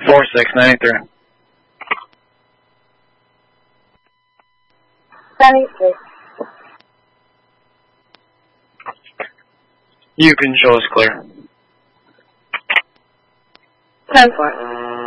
4693. 76. You can show us clear. 10-4.